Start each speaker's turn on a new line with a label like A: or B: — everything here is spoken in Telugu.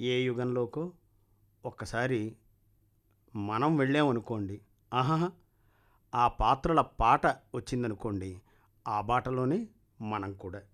A: ఏ యుగంలోకో ఒక్కసారి మనం వెళ్ళామనుకోండి, ఆహా, ఆ పాత్రల పాట వచ్చిందనుకోండి, ఆ బాటలోనే మనం కూడా.